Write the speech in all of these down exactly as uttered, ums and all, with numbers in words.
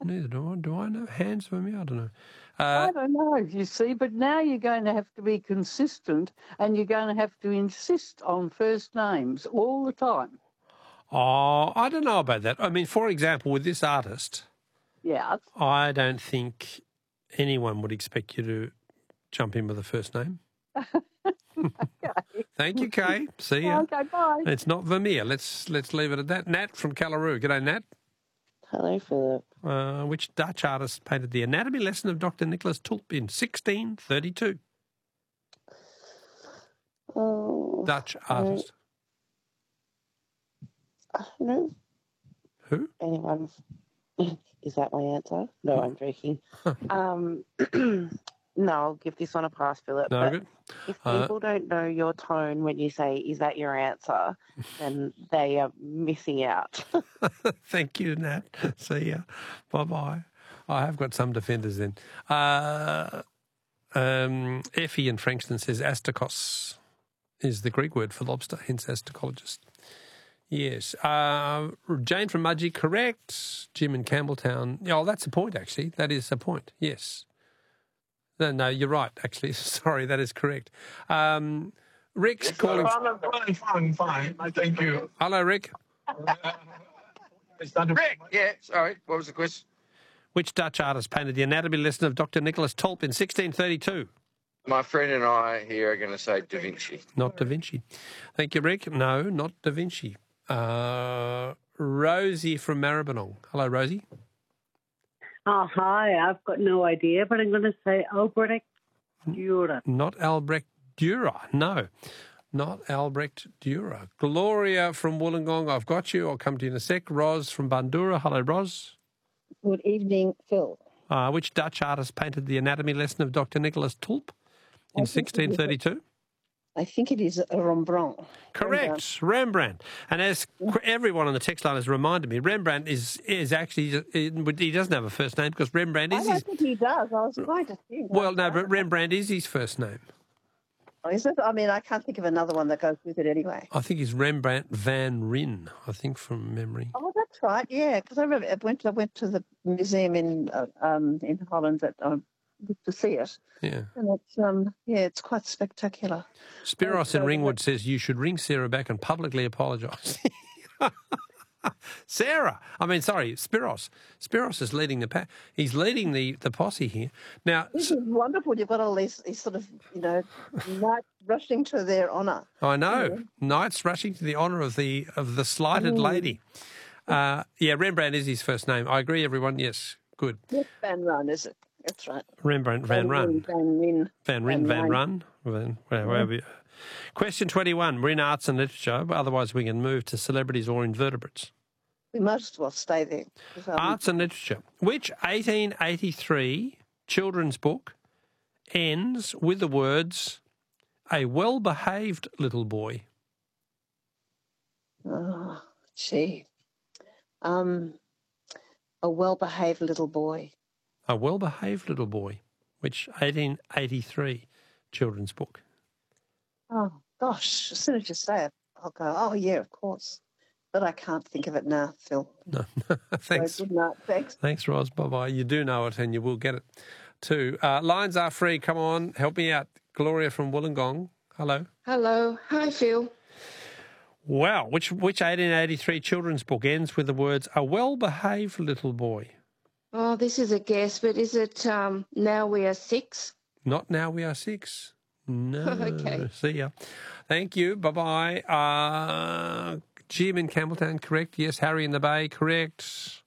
Neither do I. Do I know? Hands for me? I don't know. Uh, I don't know, you see, but now you're going to have to be consistent and you're going to have to insist on first names all the time. oh, I don't know about that. I mean, for example, with this artist, Yeah. I don't think anyone would expect you to jump in with a first name. Okay. Thank you, Kay. See ya. Okay, bye. It's not Vermeer. Let's let's leave it at that. Nat from Callaroo. G'day, Nat. Hello, Philip. Uh, which Dutch artist painted the anatomy lesson of Doctor Nicholas Tulp in sixteen thirty-two? Oh, Dutch artist. I don't know. Who? Anyone? Is that my answer? No, I'm joking. um, no, I'll give this one a pass, Philip. No, but good. if Uh, people don't know your tone when you say, is that your answer, then they are missing out. Thank you, Nat. See ya. Bye-bye. I have got some defenders then. Uh, um, Effie in Frankston says astakos is the Greek word for lobster, hence astacologist. Yes. Uh, Jane from Mudgee, correct. Jim in Campbelltown. Oh, that's a point, actually. That is a point, yes. No, no, you're right, actually. Sorry, that is correct. Um, Rick's Yes, calling... I'm fine, fine, fine. Thank you. Hello, Rick. Is that Rick? Yeah, sorry. What was the question? Which Dutch artist painted the anatomy lesson of Doctor Nicholas Tulp in sixteen thirty-two? My friend and I here are going to say Da Vinci. Not Da Vinci. Thank you, Rick. No, not Da Vinci. Uh, Rosie from Maribyrnong. Hello, Rosie. Oh, hi. I've got no idea, but I'm going to say Albrecht Dürer. Not Albrecht Dürer. No, not Albrecht Dürer. Gloria from Wollongong. I've got you. I'll come to you in a sec. Ros from Bandura. Hello, Ros. Good evening, Phil. Uh, which Dutch artist painted the anatomy lesson of Doctor Nicholas Tulp in sixteen thirty-two? I think it is a Rembrandt. Correct, Rembrandt. Rembrandt. And as everyone on the text line has reminded me, Rembrandt is is actually, he doesn't have a first name because Rembrandt is I don't his... think he does. I was trying to think. Well, no, but Rembrandt is his first name. Oh, is it? I mean, I can't think of another one that goes with it anyway. I think it's Rembrandt van Rijn, I think, from memory. Oh, that's right, yeah, because I remember I went, I went to the museum in uh, um, in Holland that, um, to see it. Yeah. And it's, um, yeah, it's quite spectacular. Spiros in Ringwood says you should ring Sarah back and publicly apologise. Sarah, I mean, sorry, Spiros. Spiros is leading the pa- he's leading the, the posse here. Now, This is wonderful. You've got all these, these sort of, you know, knights rushing to their honour. I know, knights rushing to the honour of the of the slighted Mm. lady. Uh, yeah, Rembrandt is his first name. I agree, everyone. Yes, good. Yes, Van Rijn, is it? That's right. Rembrandt van Rijn. Van Rijn. Van Rijn, Van Rijn. Run. Van, wherever you- Question twenty-one. We're in arts and literature, but otherwise we can move to celebrities or invertebrates. We might as well stay there. 'cause, um, Arts and literature. Which eighteen eighty-three children's book ends with the words, "A well-behaved little boy"? Oh, gee. Um, a well-behaved little boy. A well-behaved little boy. Which eighteen eighty-three children's book? Oh, gosh, as soon as you say it, I'll go, oh, yeah, of course. But I can't think of it now, Phil. No. Thanks. So good night. Thanks. Thanks, Ros. Bye-bye. You do know it and you will get it too. Uh, lines are free. Come on, help me out. Gloria from Wollongong. Hello. Hello. Hi, Phil. Wow. Which which eighteen eighty-three children's book ends with the words, "A well-behaved little boy"? Oh, this is a guess, but is it um, Now We Are Six? Not Now We Are Six. No. Okay. See ya. Thank you. Bye-bye. Uh, Jim in Campbelltown, correct. Yes. Harry in the Bay, correct.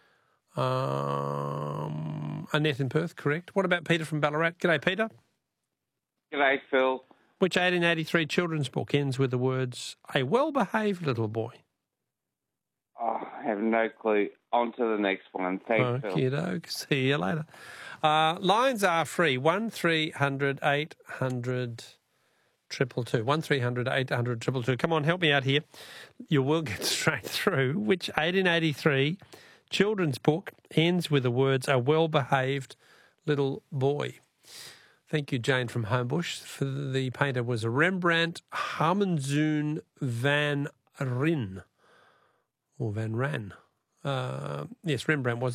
Um, Annette in Perth, correct. What about Peter from Ballarat? G'day, Peter. G'day, Phil. Which eighteen eighty-three children's book ends with the words, "A well-behaved little boy"? Oh, I have no clue. On to the next one. Thanks, Phil. Okie doke. See you later. Uh, lines are free. One three hundred eight hundred triple two. One three hundred eight hundred triple two. Come on, help me out here. You will get straight through. Which eighteen eighty-three children's book ends with the words, "A well-behaved little boy"? Thank you, Jane from Homebush. For the painter was Rembrandt Harmenzoon van Rijn. Or Van Rijn. Uh, yes, Rembrandt was